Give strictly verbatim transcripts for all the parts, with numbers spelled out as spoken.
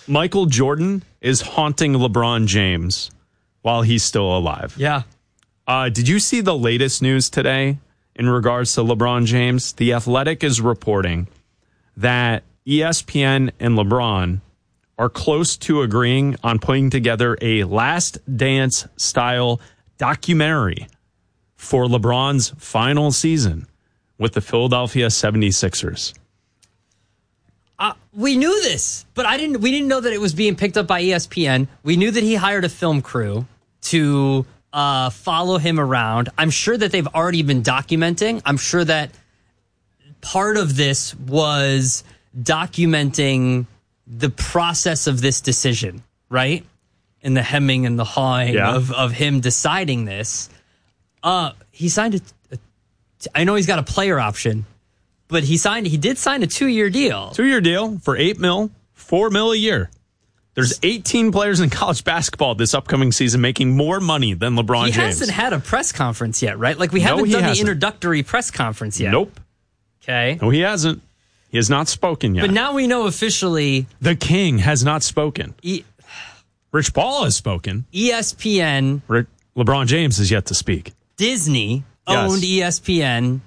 Michael Jordan is haunting LeBron James while he's still alive. Yeah. Uh, did you see the latest news today in regards to LeBron James? The Athletic is reporting that E S P N and LeBron are close to agreeing on putting together a Last Dance style documentary for LeBron's final season with the Philadelphia seventy-sixers. Uh, we knew this, but I didn't. We didn't know that it was being picked up by E S P N. We knew that he hired a film crew to uh, follow him around. I'm sure that they've already been documenting. I'm sure that part of this was documenting the process of this decision, right? And the hemming and the hawing yeah. of, of him deciding this. Uh, he signed a, a, I know he's got a player option, but he signed, he did sign a two-year deal. Two-year deal for eight mil, four mil a year. There's eighteen players in college basketball this upcoming season making more money than LeBron he James. He hasn't had a press conference yet, right? Like we No, haven't he done hasn't. the introductory press conference yet. Nope. Okay. No, he hasn't. He has not spoken yet. But now we know officially. The king has not spoken. E- Rich Paul has spoken. E S P N. Rick, LeBron James has yet to speak. Disney Yes. owned E S P N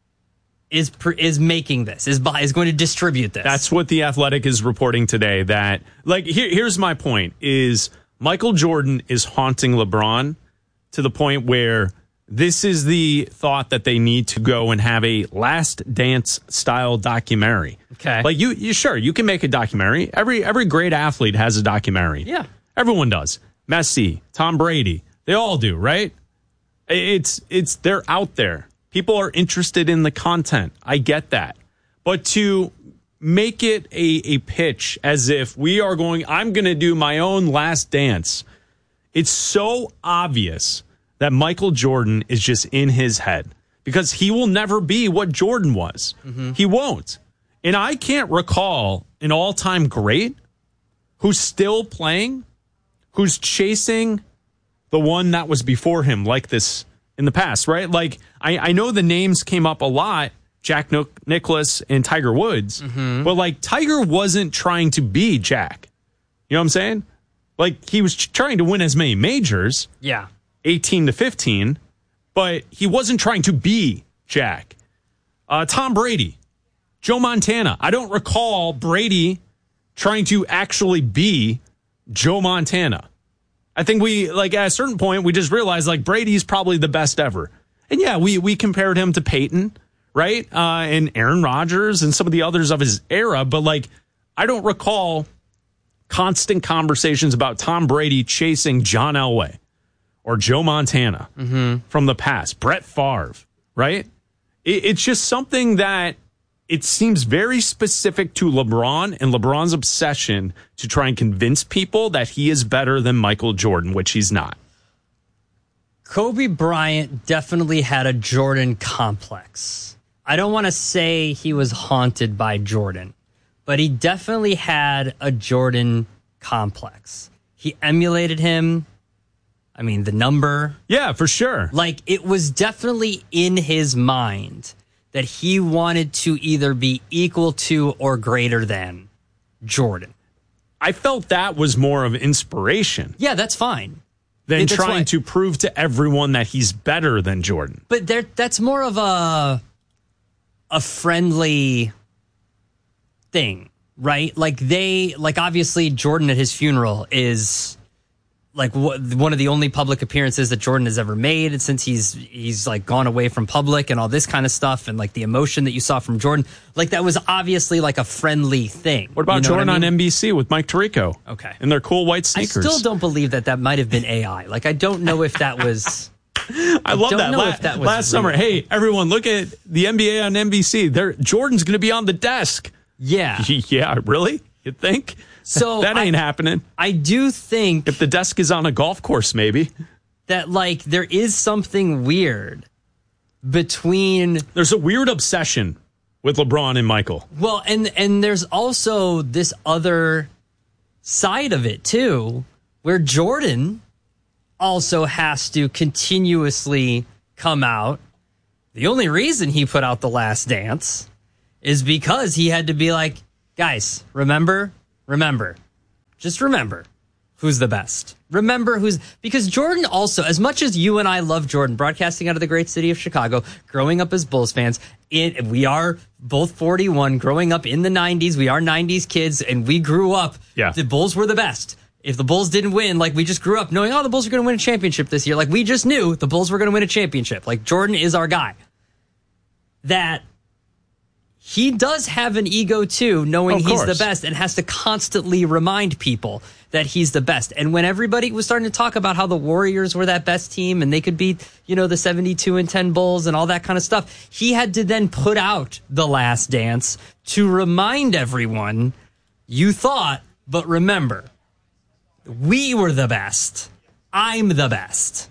is is making this, is, is going to distribute this. That's what The Athletic is reporting today. That, like, here, here's my point, is Michael Jordan is haunting LeBron to the point where this is the thought that they need to go and have a Last Dance style documentary. Okay. Like, you, you sure, you can make a documentary. Every every great athlete has a documentary. Yeah. Everyone does. Messi, Tom Brady, they all do, right? It's it's they're out there. People are interested in the content. I get that. But to make it a, a pitch as if we are going, I'm going to do my own Last Dance. It's so obvious that Michael Jordan is just in his head because he will never be what Jordan was. Mm-hmm. He won't. And I can't recall an all-time great who's still playing, who's chasing the one that was before him like this in the past, right? Like, I, I know the names came up a lot, Jack Nicklaus and Tiger Woods, mm-hmm. but, like, Tiger wasn't trying to be Jack. You know what I'm saying? Like, he was trying to win as many majors. Yeah. eighteen to fifteen, but he wasn't trying to be Jack. Uh, Tom Brady, Joe Montana. I don't recall Brady trying to actually be Joe Montana. I think we, like, at a certain point, we just realized, like, Brady's probably the best ever. And, yeah, we we compared him to Peyton, right? Uh, and Aaron Rodgers and some of the others of his era. But, like, I don't recall constant conversations about Tom Brady chasing John Elway or Joe Montana mm-hmm. from the past. Brett Favre, right? It, it's just something that it seems very specific to LeBron and LeBron's obsession to try and convince people that he is better than Michael Jordan, which he's not. Kobe Bryant definitely had a Jordan complex. I don't want to say he was haunted by Jordan, but he definitely had a Jordan complex. He emulated him. I mean, the number. Yeah, for sure. Like, it was definitely in his mind that he wanted to either be equal to or greater than Jordan. I felt that was more of inspiration. Yeah, that's fine. Than That's trying why, to prove to everyone that he's better than Jordan. But there, that's more of a a friendly thing, right? Like they, like obviously Jordan at his funeral is like w- one of the only public appearances that Jordan has ever made since he's he's like gone away from public and all this kind of stuff, and like the emotion that you saw from Jordan, like that was obviously like a friendly thing. What about you know Jordan what I mean? on N B C with Mike Tirico? Okay, and their cool white sneakers. I still don't believe that that might have been A I. Like I don't know if that was. I, I love don't that. Know La- if that was last real. summer, hey everyone, look at the N B A on N B C. There, Jordan's going to be on the desk. Yeah, yeah, really? You think? So that ain't I, happening. I do think if the desk is on a golf course, maybe that like there is something weird between. There's a weird obsession with LeBron and Michael. Well, and and there's also this other side of it too, where Jordan also has to continuously come out. The only reason he put out The Last Dance is because he had to be like, guys, remember, remember, just remember who's the best. Remember who's, because Jordan also, as much as you and I love Jordan, broadcasting out of the great city of Chicago, growing up as Bulls fans, it, we are both forty-one, growing up in the nineties. We are nineties kids, and we grew up. Yeah. The Bulls were the best. If the Bulls didn't win, like, we just grew up knowing, oh, the Bulls are going to win a championship this year. Like, we just knew the Bulls were going to win a championship. Like, Jordan is our guy. That he does have an ego, too, knowing he's the best, and has to constantly remind people that he's the best. And when everybody was starting to talk about how the Warriors were that best team and they could beat, you know, the seventy-two and ten Bulls and all that kind of stuff, he had to then put out The Last Dance to remind everyone, you thought, but remember, we were the best. I'm the best.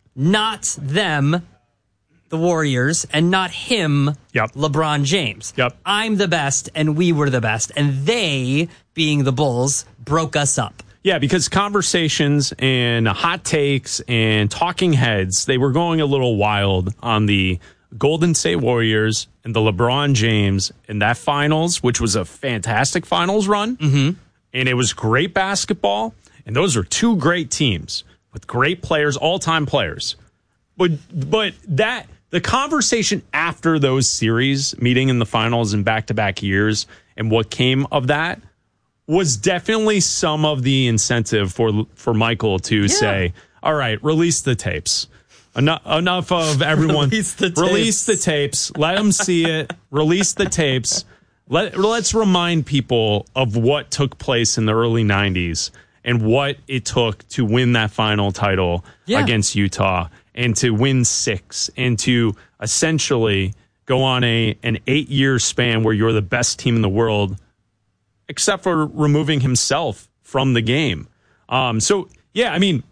Not them, the Warriors, and not him, yep. LeBron James. Yep. I'm the best, and we were the best. And they, being the Bulls, broke us up. Yeah, because conversations and hot takes and talking heads, they were going a little wild on the Golden State Warriors and the LeBron James in that finals, which was a fantastic finals run. Mm-hmm. And it was great basketball. And those are two great teams with great players, all-time players. But but that the conversation after those series, meeting in the finals in back-to-back years, and what came of that was definitely some of the incentive for for Michael to yeah. say, all right, release the tapes. Enough, enough of everyone. Release the tapes. Release the tapes. Let them see it. Release the tapes. Let, let's remind people of what took place in the early nineties and what it took to win that final title yeah. against Utah, and to win six, and to essentially go on a an eight-year span where you're the best team in the world, except for removing himself from the game. Um, so, yeah, I mean,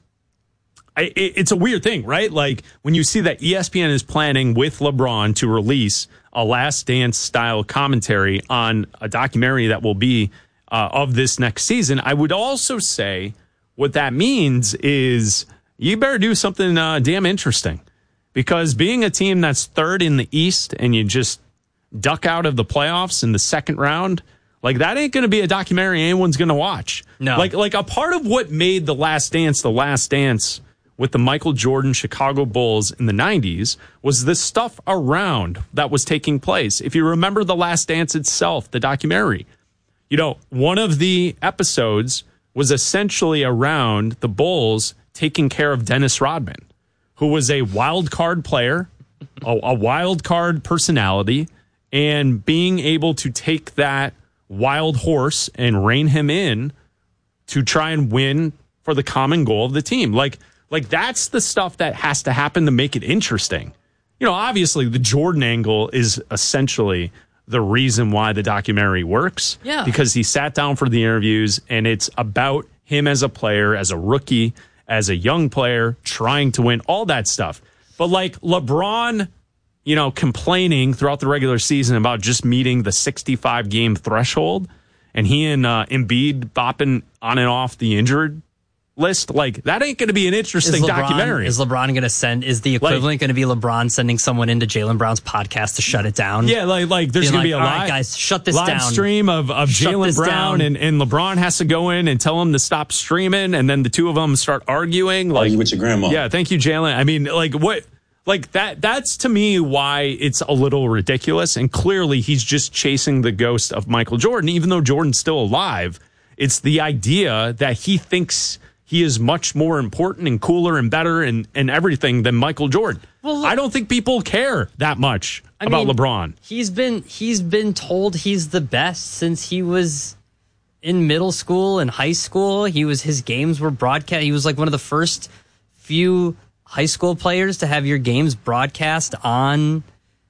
I, it, it's a weird thing, right? Like, when you see that E S P N is planning with LeBron to release a Last Dance-style commentary on a documentary that will be uh, of this next season, I would also say what that means is you better do something uh, damn interesting. Because being a team that's third in the East and you just duck out of the playoffs in the second round, like, that ain't going to be a documentary anyone's going to watch. No. Like, like a part of what made The Last Dance The Last Dance with the Michael Jordan Chicago Bulls in the nineties was the stuff around that was taking place. If you remember The Last Dance itself, the documentary, you know, one of the episodes was essentially around the Bulls taking care of Dennis Rodman, who was a wild card player, a, a wild card personality, and being able to take that wild horse and rein him in to try and win for the common goal of the team. Like, like that's the stuff that has to happen to make it interesting. You know, obviously the Jordan angle is essentially the reason why the documentary works. Yeah. Because he sat down for the interviews, and it's about him as a player, as a rookie, as a young player, trying to win, all that stuff. But like LeBron, you know, complaining throughout the regular season about just meeting the sixty-five game threshold, and he and uh, Embiid bopping on and off the injured list, like, that ain't going to be an interesting is LeBron, documentary. Is LeBron going to send, is the equivalent like, going to be LeBron sending someone into Jaylen Brown's podcast to shut it down? Yeah, like, like there's going to be a all live, right, guys, shut this live down. stream of, of Jaylen Brown, and, and LeBron has to go in and tell him to stop streaming, and then the two of them start arguing. Like, Argue with your grandma. Yeah, thank you, Jaylen. I mean, like, what... Like, that that's to me why it's a little ridiculous. And clearly he's just chasing the ghost of Michael Jordan, even though Jordan's still alive. It's the idea that he thinks he is much more important and cooler and better and, and everything than Michael Jordan. Well, look, I don't think people care that much I about mean, LeBron. He's been he's been told he's the best since he was in middle school and high school. He was his games were broadcast. He was like one of the first few high school players to have your games broadcast on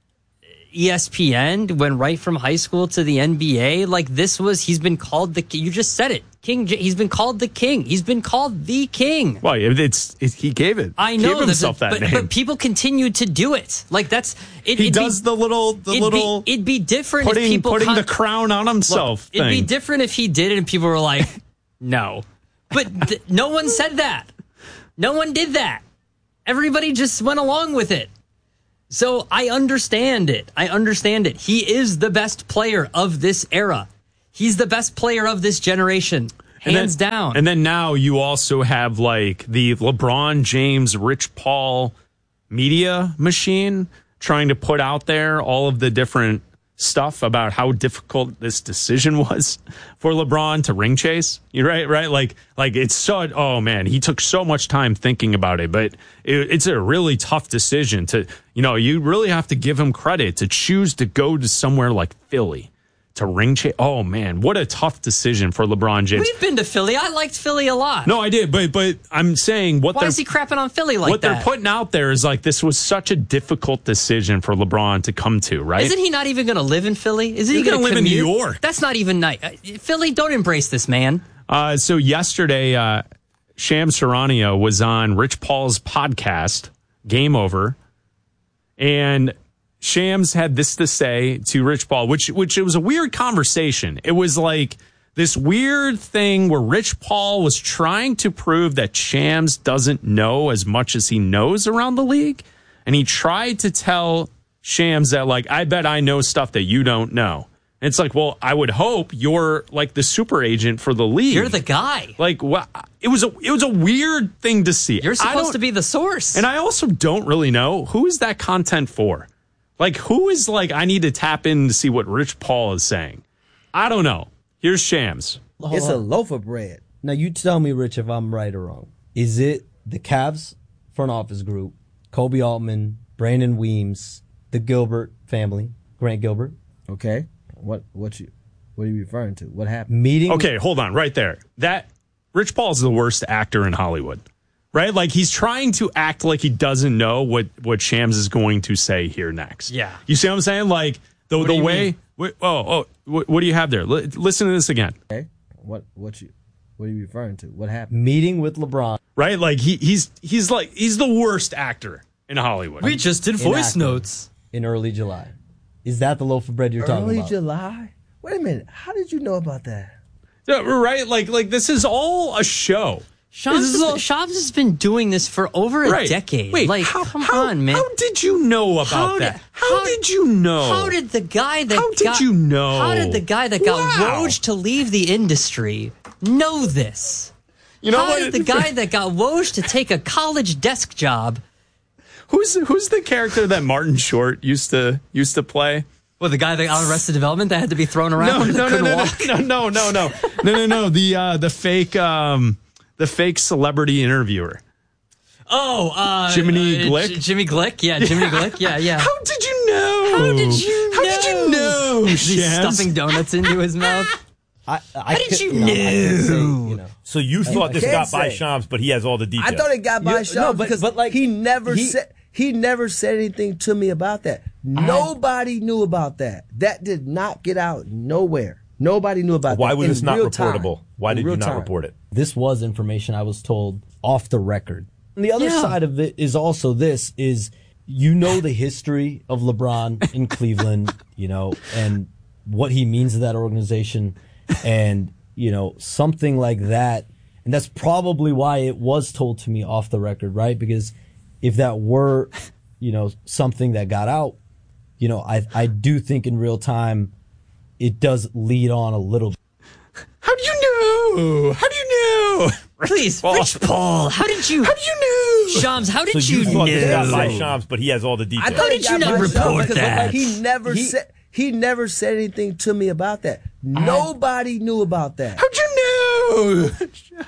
E S P N. Went right from high school to the N B A. Like, this was, he's been called the, you just said it, King. He's been called the king. He's been called the king. Well, it's, it's he gave it. I know gave himself that, but, name. but people continue to do it. Like, that's it. He does be, the little, the it'd little. Be, it'd be different putting, if people putting con- the crown on himself. Look, it'd thing. be different if he did it and people were like, no, but th- no one said that. No one did that. Everybody just went along with it. So I understand it. I understand it. He is the best player of this era. He's the best player of this generation. Hands then, down. And then now you also have like the LeBron James, Rich Paul media machine trying to put out there all of the different stuff about how difficult this decision was for LeBron to ring chase. You're right, right? Like, like it's so, oh man, he took so much time thinking about it, but it, it's a really tough decision to, you know, you really have to give him credit to choose to go to somewhere like Philly to ring chase. Oh man, what a tough decision for LeBron James. We've been to Philly. I liked Philly a lot. No, I did, but but I'm saying what Why they're is he crapping on Philly like what that? they're putting out there is like this was such a difficult decision for LeBron to come to, right? Isn't he not even going to live in Philly? Isn't He's he going gonna to live in New commute? York. That's not even nice. Philly, don't embrace this man. Uh, so yesterday, uh, Shams Charania was on Rich Paul's podcast, Game Over, and Shams had this to say to Rich Paul, which which it was a weird conversation. It was like this weird thing where Rich Paul was trying to prove that Shams doesn't know as much as he knows around the league. And he tried to tell Shams that, like, I bet I know stuff that you don't know. And it's like, well, I would hope you're like the super agent for the league. You're the guy. Like, well, it was a it was a weird thing to see. You're supposed to be the source. And I also don't really know who is that content for. Like, who is like, I need to tap in to see what Rich Paul is saying. I don't know. Here's Shams. It's a loaf of bread. Now, you tell me, Rich, if I'm right or wrong. Is it the Cavs front office group, Kobe Altman, Brandon Weems, the Gilbert family, Grant Gilbert? Okay. What what you what are you referring to? What happened? Meeting. Okay, hold on, right there. That Rich Paul is the worst actor in Hollywood. Right? Like, he's trying to act like he doesn't know what, what Shams is going to say here next. Yeah. You see what I'm saying? Like, the, What the do you way... mean? Wait, oh, oh, what, what do you have there? L- listen to this again. Okay. What what you what are you referring to? What happened? Meeting with LeBron. Right? Like, he he's he's like, he's the worst actor in Hollywood. We just did voice Inactive. notes. In early July. Is that the loaf of bread you're talking Early about? July? Wait a minute. How did you know about that? Yeah, right? Like, like this is all a show. Shams, This is all- Shams has been doing this for over a Right. decade. Wait, like, how, come how- on, man. How did you know about How did- that? How, how- did you know? How did the guy that How did got, you know? How did the guy that got Wow. Woj to leave the industry know this? You know How what? did the guy that got Woj to take a college desk job? Who's who's the character that Martin Short used to used to play? Well, the guy that got Arrested Development that had to be thrown No, around. no, that no, couldn't no, no, walk? no, no, no, no, no, no, no. The uh, the fake um, the fake celebrity interviewer. Oh, uh, Jiminy uh, Glick? J- Jimmy Glick, yeah, Jimmy Glick, yeah, yeah. How did you know? How did you How did you know? He's Shams? stuffing donuts into his mouth. I, I How did could- you know? I can't say, know? you know. So you thought this can't got by say. Shams, but he has all the details. I thought it got by You- Sean no, but- because but, like, he never he- said he never said anything to me about that. Nobody knew about that. That did not get out nowhere. Nobody knew about Why that. was in this not real time. reportable? Why In did you real not time. report it? This was information I was told off the record. And the other Yeah. side of it is also this is you know the history of LeBron in Cleveland, you know, and what he means to that organization and, you know, something like that. And that's probably why it was told to me off the record, right? Because if that were, you know, something that got out, you know, I I do think in real time it does lead on a little bit. How do you know? How do you know? Please, Paul. Rich Paul, how did you? How do you know? Shams, how did So you, you, thought this got by know? Shams, but he has all the details. I thought did it you got not by Sean report because that? He never He- said he never said anything to me about that. Nobody knew about that. How'd you know?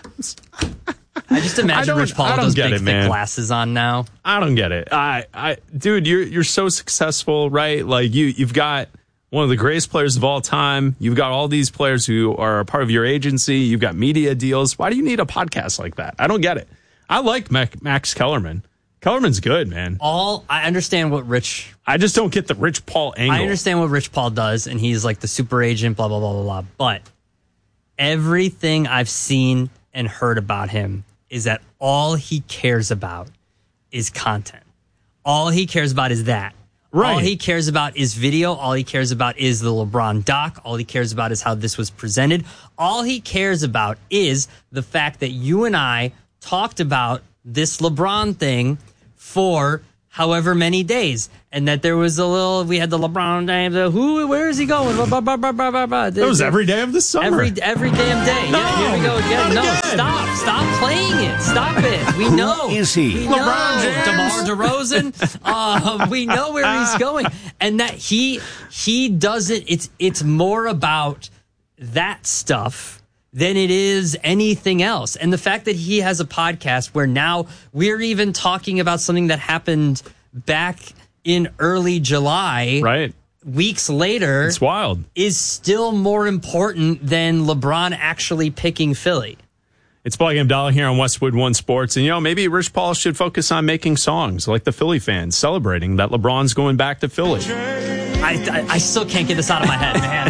I just I imagine don't- Rich Paul I with don't those get big it, thick man. glasses on now. I don't get it. I, I, dude, you're you're so successful, right? Like you, you've got one of the greatest players of all time. You've got all these players who are a part of your agency. You've got media deals. Why do you need a podcast like that? I don't get it. I like Mac, Max Kellerman. Kellerman's good, man. All I understand what Rich. I just don't get the Rich Paul angle. I understand what Rich Paul does, and he's like the super agent, blah blah blah blah blah. But everything I've seen and heard about him is that all he cares about is content. All he cares about is that. Right. All he cares about is video. All he cares about is the LeBron doc. All he cares about is how this was presented. All he cares about is the fact that you and I talked about this LeBron thing for however many days, and that there was a little. We had the LeBron James. Uh, who? Where is he going? Blah, blah, blah, blah, blah, blah, blah. It was every day of the summer. Every every damn day. No, yeah, here we go again. not No, again. stop, stop playing it. Stop it. We know. is he? We LeBron know. James. DeMar DeRozan. uh, we know where he's going, and that he he doesn't. It's it's more about that stuff than it is anything else. And the fact that he has a podcast where now we're even talking about something that happened back in early July, Right. weeks later, It's wild. is still more important than LeBron actually picking Philly. It's Ball Game Dollar here on Westwood One Sports. And, you know, maybe Rich Paul should focus on making songs like the Philly fans celebrating that LeBron's going back to Philly. I, I, I still can't get this out of my head, man.